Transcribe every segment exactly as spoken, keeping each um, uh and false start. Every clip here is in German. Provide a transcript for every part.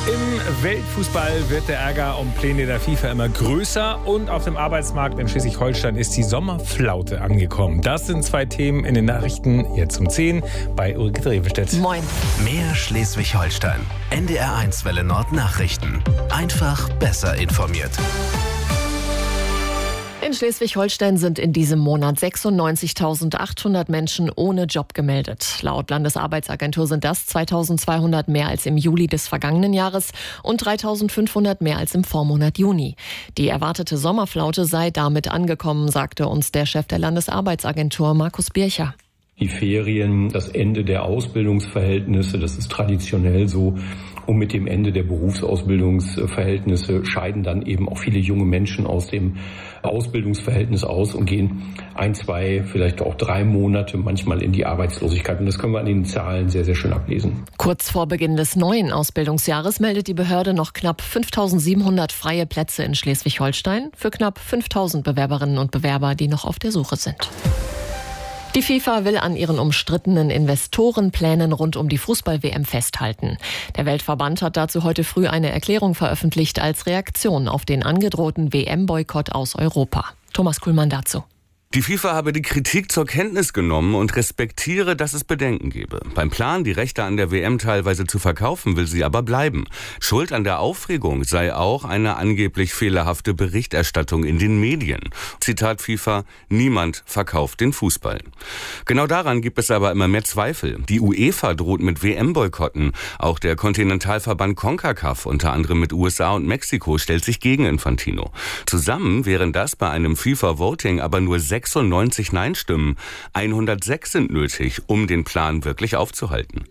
Im Weltfußball wird der Ärger um Pläne der FIFA immer größer und auf dem Arbeitsmarkt in Schleswig-Holstein ist die Sommerflaute angekommen. Das sind zwei Themen in den Nachrichten jetzt um zehn bei Ulrike Drewestedt. Moin. Mehr Schleswig-Holstein. N D R eins Welle Nord Nachrichten. Einfach besser informiert. In Schleswig-Holstein sind in diesem Monat sechsundneunzigtausendachthundert Menschen ohne Job gemeldet. Laut Landesarbeitsagentur sind das zweitausendzweihundert mehr als im Juli des vergangenen Jahres und dreitausendfünfhundert mehr als im Vormonat Juni. Die erwartete Sommerflaute sei damit angekommen, sagte uns der Chef der Landesarbeitsagentur Markus Bircher. Die Ferien, das Ende der Ausbildungsverhältnisse, das ist traditionell so. Und mit dem Ende der Berufsausbildungsverhältnisse scheiden dann eben auch viele junge Menschen aus dem Ausbildungsverhältnis aus und gehen ein, zwei, vielleicht auch drei Monate manchmal in die Arbeitslosigkeit. Und das können wir an den Zahlen sehr, sehr schön ablesen. Kurz vor Beginn des neuen Ausbildungsjahres meldet die Behörde noch knapp fünftausendsiebenhundert freie Plätze in Schleswig-Holstein für knapp fünftausend Bewerberinnen und Bewerber, die noch auf der Suche sind. Die FIFA will an ihren umstrittenen Investorenplänen rund um die Fußball-W M festhalten. Der Weltverband hat dazu heute früh eine Erklärung veröffentlicht als Reaktion auf den angedrohten W M-Boykott aus Europa. Thomas Kuhlmann dazu. Die FIFA habe die Kritik zur Kenntnis genommen und respektiere, dass es Bedenken gebe. Beim Plan, die Rechte an der W M teilweise zu verkaufen, will sie aber bleiben. Schuld an der Aufregung sei auch eine angeblich fehlerhafte Berichterstattung in den Medien. Zitat FIFA, niemand verkauft den Fußball. Genau daran gibt es aber immer mehr Zweifel. Die UEFA droht mit W M-Boykotten. Auch der Kontinentalverband CONCACAF, unter anderem mit U S A und Mexiko, stellt sich gegen Infantino. Zusammen wären das bei einem FIFA-Voting aber nur sechsundneunzig Nein-Stimmen. hundertsechs sind nötig, um den Plan wirklich aufzuhalten.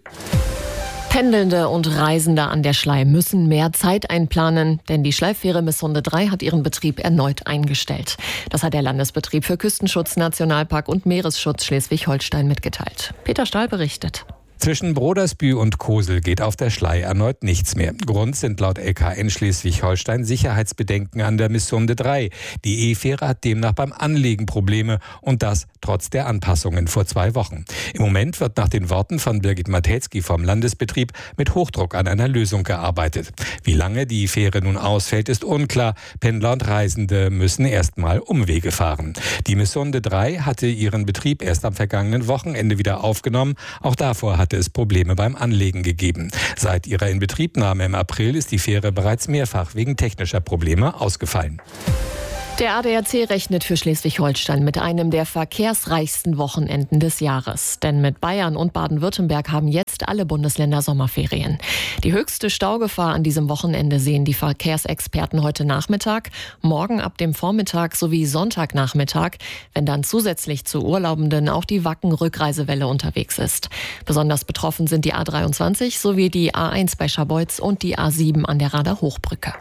Pendelnde und Reisende an der Schlei müssen mehr Zeit einplanen, denn die Schleifähre Missonde drei hat ihren Betrieb erneut eingestellt. Das hat der Landesbetrieb für Küstenschutz, Nationalpark und Meeresschutz Schleswig-Holstein mitgeteilt. Peter Stahl berichtet. Zwischen Brodersbü und Kosel geht auf der Schlei erneut nichts mehr. Grund sind laut L K N Schleswig-Holstein Sicherheitsbedenken an der Missonde drei. Die E-Fähre hat demnach beim Anlegen Probleme und das trotz der Anpassungen vor zwei Wochen. Im Moment wird nach den Worten von Birgit Matejski vom Landesbetrieb mit Hochdruck an einer Lösung gearbeitet. Wie lange die Fähre nun ausfällt, ist unklar. Pendler und Reisende müssen erstmal Umwege fahren. Die Missonde drei hatte ihren Betrieb erst am vergangenen Wochenende wieder aufgenommen. Auch davor hatte es Probleme beim Anlegen gegeben. Seit ihrer Inbetriebnahme im April ist die Fähre bereits mehrfach wegen technischer Probleme ausgefallen. Der A D A C rechnet für Schleswig-Holstein mit einem der verkehrsreichsten Wochenenden des Jahres. Denn mit Bayern und Baden-Württemberg haben jetzt alle Bundesländer Sommerferien. Die höchste Staugefahr an diesem Wochenende sehen die Verkehrsexperten heute Nachmittag, morgen ab dem Vormittag sowie Sonntagnachmittag, wenn dann zusätzlich zu Urlaubenden auch die Wacken-Rückreisewelle unterwegs ist. Besonders betroffen sind die A dreiundzwanzig sowie die A eins bei Scharbeutz und die A sieben an der Rader Hochbrücke.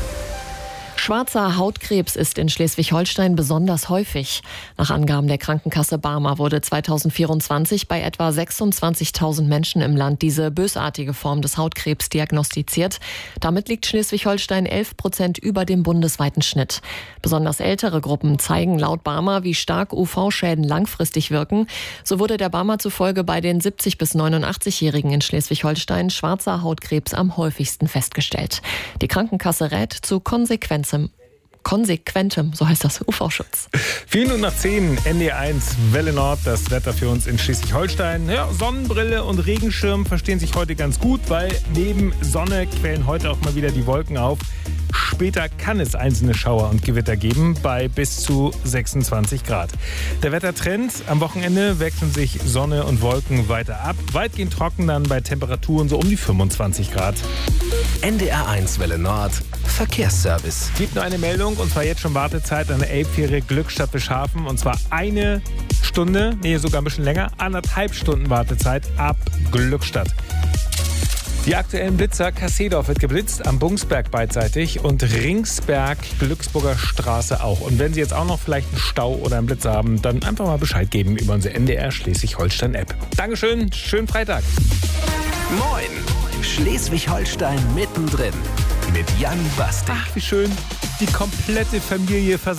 Schwarzer Hautkrebs ist in Schleswig-Holstein besonders häufig. Nach Angaben der Krankenkasse Barmer wurde zweitausendvierundzwanzig bei etwa sechsundzwanzigtausend Menschen im Land diese bösartige Form des Hautkrebs diagnostiziert. Damit liegt Schleswig-Holstein elf Prozent über dem bundesweiten Schnitt. Besonders ältere Gruppen zeigen laut Barmer, wie stark U V-Schäden langfristig wirken. So wurde der Barmer zufolge bei den siebzig- bis neunundachtzigjährigen in Schleswig-Holstein schwarzer Hautkrebs am häufigsten festgestellt. Die Krankenkasse rät zu Konsequenzen Konsequentem, so heißt das, U V-Schutz. Vier Minuten nach zehn, N D R eins, Welle Nord, das Wetter für uns in Schleswig-Holstein. Ja, Sonnenbrille und Regenschirm verstehen sich heute ganz gut, weil neben Sonne quellen heute auch mal wieder die Wolken auf. Später kann es einzelne Schauer und Gewitter geben bei bis zu sechsundzwanzig Grad. Der Wettertrend: am Wochenende wechseln sich Sonne und Wolken weiter ab. Weitgehend trocken dann bei Temperaturen so um die fünfundzwanzig Grad. N D R eins Welle Nord Verkehrsservice. Gibt nur eine Meldung und zwar jetzt schon Wartezeit an der Elbfähre Glückstadt-Beschafen und zwar eine Stunde, nee sogar ein bisschen länger, anderthalb Stunden Wartezeit ab Glückstadt. Die aktuellen Blitzer: Kassedorf wird geblitzt, am Bungsberg beidseitig und Ringsberg, Glücksburger Straße auch. Und wenn Sie jetzt auch noch vielleicht einen Stau oder einen Blitzer haben, dann einfach mal Bescheid geben über unsere N D R Schleswig-Holstein-App. Dankeschön, schönen Freitag. Moin, Schleswig-Holstein mittendrin mit Jan Bastik. Ach, wie schön, die komplette Familie versammelt.